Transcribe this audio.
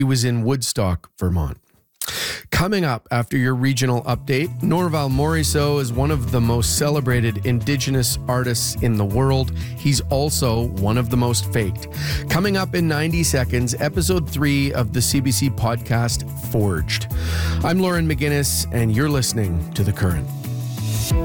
He was in Woodstock, Vermont. Coming up after your regional update, Norval Morrisseau is one of the most celebrated Indigenous artists in the world. He's also one of the most faked. Coming up in 90 seconds, episode 3 of the CBC podcast, Forged. I'm Lauren McGinnis, and you're listening to The Current.